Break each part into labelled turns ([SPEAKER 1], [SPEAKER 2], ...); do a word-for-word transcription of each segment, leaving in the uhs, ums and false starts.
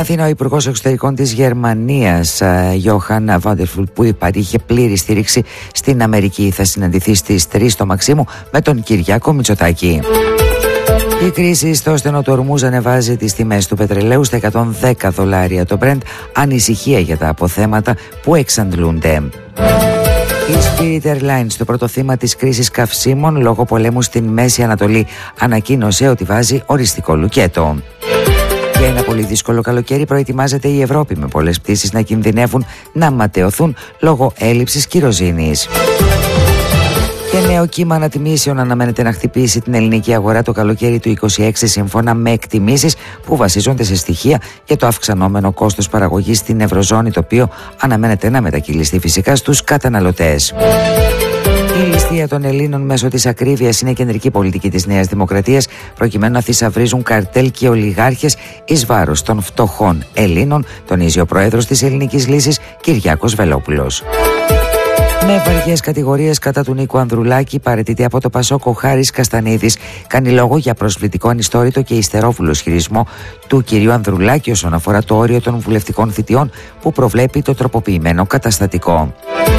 [SPEAKER 1] Αθήνα, ο Υπουργός Εξωτερικών της Γερμανίας, Γιόχαν Βάντερφουλ, που παρήχε πλήρη στήριξη στην Αμερική, θα συναντηθεί στις τρεις το Μαξίμου με τον Κυριάκο Μητσοτάκη. Η κρίση στο στενό του Ορμούζ ανεβάζει τις τιμές του πετρελαίου στα εκατόν δέκα δολάρια το Brent, ανησυχία για τα αποθέματα που εξαντλούνται. Η Spirit Airlines, το πρώτο θύμα της κρίσης καυσίμων λόγω πολέμου στην Μέση Ανατολή, ανακοίνωσε ότι βάζει οριστικό λουκέτο. Για ένα πολύ δύσκολο καλοκαίρι προετοιμάζεται η Ευρώπη, με πολλές πτήσεις να κινδυνεύουν να ματαιωθούν λόγω έλλειψης κυροζήνης. Και νέο κύμα ανατιμήσεων αναμένεται να χτυπήσει την ελληνική αγορά το καλοκαίρι του είκοσι έξι, σύμφωνα με εκτιμήσεις που βασίζονται σε στοιχεία για το αυξανόμενο κόστος παραγωγής στην Ευρωζώνη, το οποίο αναμένεται να μετακυλιστεί φυσικά στους καταναλωτές. Η ληστεία των Ελλήνων μέσω της ακρίβειας είναι κεντρική πολιτική της Νέας Δημοκρατίας, προκειμένου να θησαυρίζουν καρτέλ και ολιγάρχες εις βάρος των φτωχών Ελλήνων, τονίζει ο πρόεδρος της Ελληνικής Λύσης, Κυριάκος Βελόπουλος. Με βαριές κατηγορίες κατά του Νίκου Ανδρουλάκη, παραιτείται από το Πασόκ ο Χάρης Καστανίδης. Κάνει λόγο για προσβλητικό, ανιστόρητο και υστερόβουλο ισχυρισμό του κυρίου Ανδρουλάκη όσον αφορά το όριο των βουλευτικών θητιών που προβλέπει το τροποποιημένο καταστατικό.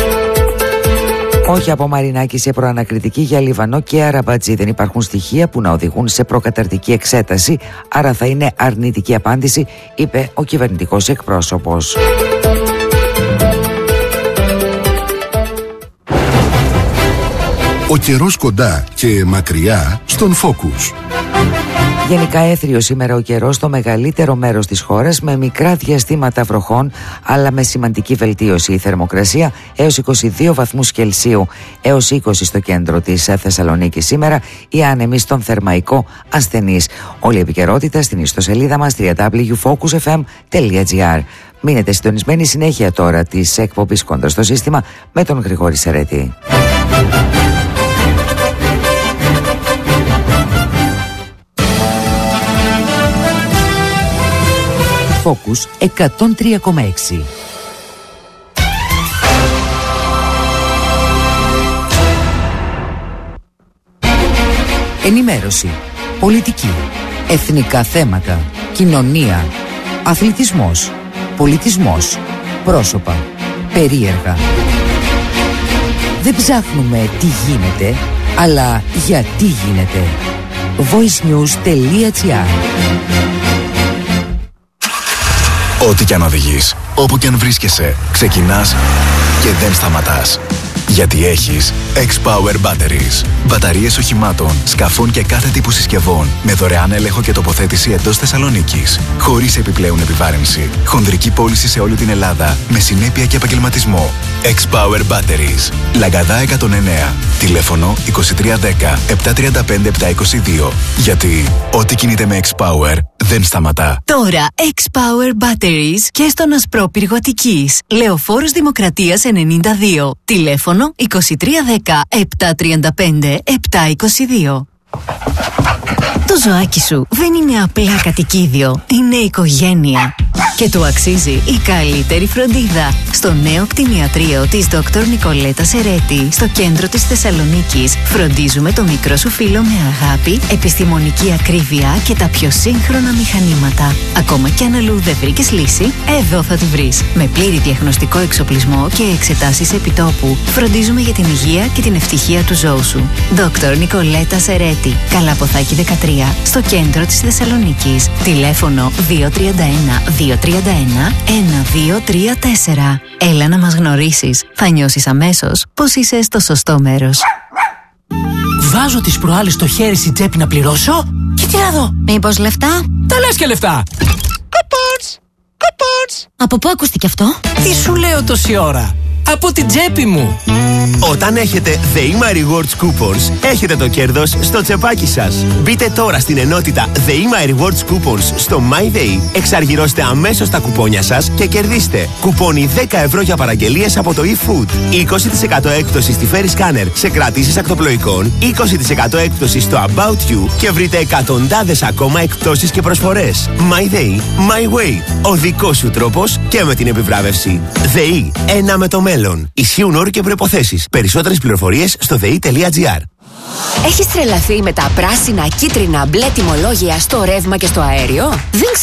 [SPEAKER 1] Όχι από Μαρινάκη σε προανακριτική για Λιβανό και Αραμπατζή. Δεν υπάρχουν στοιχεία που να οδηγούν σε προκαταρτική εξέταση, άρα θα είναι αρνητική απάντηση, είπε ο κυβερνητικός εκπρόσωπος.
[SPEAKER 2] Ο καιρός κοντά και μακριά στον Focus.
[SPEAKER 1] Γενικά έθριο σήμερα ο καιρός στο μεγαλύτερο μέρος της χώρας, με μικρά διαστήματα βροχών, αλλά με σημαντική βελτίωση. Η θερμοκρασία έως είκοσι δύο βαθμούς Κελσίου, έως είκοσι στο κέντρο της Θεσσαλονίκης σήμερα, οι άνεμοι στον Θερμαϊκό ασθενείς. Όλη η επικαιρότητα στην ιστοσελίδα μας double-u double-u double-u τελεία focus f m τελεία g r. Μείνετε συντονισμένοι, συνέχεια τώρα της εκπομπής Κόντρα στο σύστημα με τον Γρηγόρη Σερέτη. Focus εκατόν τρία κόμμα έξι. Ενημέρωση, πολιτική, εθνικά θέματα, κοινωνία, αθλητισμός, πολιτισμός, πρόσωπα, περίεργα. Δεν ψάχνουμε τι γίνεται, αλλά γιατί γίνεται. voicenews τελεία gr.
[SPEAKER 3] Ό,τι κι αν οδηγείς, όπου κι αν βρίσκεσαι, ξεκινάς και δεν σταματάς. Γιατί έχεις X-Power Batteries. Μπαταρίες οχημάτων, σκαφών και κάθε τύπου συσκευών με δωρεάν έλεγχο και τοποθέτηση εντός Θεσσαλονίκης. Χωρίς επιπλέον επιβάρυνση. Χονδρική πώληση σε όλη την Ελλάδα με συνέπεια και επαγγελματισμό. X-Power Batteries. Λαγκαδά εκατόν εννέα. Τηλέφωνο είκοσι τρία δέκα επτακόσια τριάντα πέντε επτακόσια είκοσι δύο. Γιατί ό,τι κινείται με X-Power δεν σταματά.
[SPEAKER 4] Τώρα X-Power Batteries και στον Ασπρόπυργο Αττικής. Λεωφόρος Δημοκρατίας ενενήντα δύο. Τηλέφωνο είκοσι τρία δέκα επτακόσια τριάντα πέντε επτακόσια είκοσι δύο. Το ζωάκι σου δεν είναι απλά κατοικίδιο, είναι οικογένεια. Και του αξίζει η καλύτερη φροντίδα. Στο νέο κτηνιατρίο της Δόκτωρ Νικολέτα Σερέτη, στο κέντρο της Θεσσαλονίκης, φροντίζουμε το μικρό σου φίλο με αγάπη, επιστημονική ακρίβεια και τα πιο σύγχρονα μηχανήματα. Ακόμα κι αν αλλού δεν βρήκες λύση, εδώ θα τη βρεις. Με πλήρη διαγνωστικό εξοπλισμό και εξετάσεις επιτόπου, φροντίζουμε για την υγεία και την ευτυχία του ζώου σου. Δόκτωρ Νικολέτα Σερέτη, Καλαποθάκη δεκατρία, στο κέντρο της Θεσσαλονίκης. Τηλέφωνο δύο τρία ένα δύο τρία ένα ένα δύο τρία τέσσερα. Έλα να μας γνωρίσεις. Θα νιώσεις αμέσως πως είσαι στο σωστό μέρος.
[SPEAKER 5] Βάζω τις προάλλες το χέρι στην τσέπη να πληρώσω και τι να δω.
[SPEAKER 4] Μήπως λεφτά?
[SPEAKER 5] Τα λες και λεφτά. Coupons! Coupons!
[SPEAKER 4] Από πού ακούστηκε αυτό?
[SPEAKER 5] Τι σου λέω τόση ώρα? Από την τσέπη μου.
[SPEAKER 6] Όταν έχετε The My Rewards Coupons, έχετε το κέρδος στο τσεπάκι σας. Μπείτε τώρα στην ενότητα The My Rewards Coupons στο MyDay, εξαργυρώστε αμέσως τα κουπόνια σας και κερδίστε κουπόνι δέκα ευρώ για παραγγελίες από το eFood, είκοσι τοις εκατό έκπτωση στη Ferry Scanner σε κρατήσεις ακτοπλοϊκών, είκοσι τοις εκατό έκπτωση στο About You και βρείτε εκατοντάδες ακόμα εκπτώσεις και προσφορές. MyDay, My Way. Ο δικός σου τρόπος και με την επιβράβευση. ΔΕΗ, ένα με το μέλλον. Ισχύουν όροι και προϋποθέσεις. Περισσότερες πληροφορίες στο δε ι τελεία τζι άρ.
[SPEAKER 7] Έχεις τρελαθεί με τα πράσινα, κίτρινα, μπλε τιμολόγια στο ρεύμα και στο αέριο? Δεν